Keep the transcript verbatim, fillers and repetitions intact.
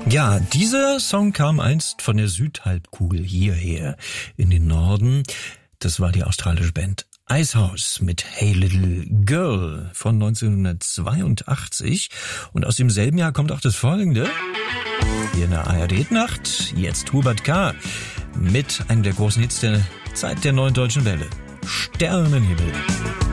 Ja, dieser Song kam einst von der Südhalbkugel hierher in den Norden. Das war die australische Band Icehouse mit Hey Little Girl von neunzehnhundertzweiundachtzig. Und aus demselben Jahr kommt auch das folgende. Hier in der A R D-Nacht, jetzt Hubert K. mit einem der großen Hits der Zeit der neuen deutschen Welle. Sternenhimmel.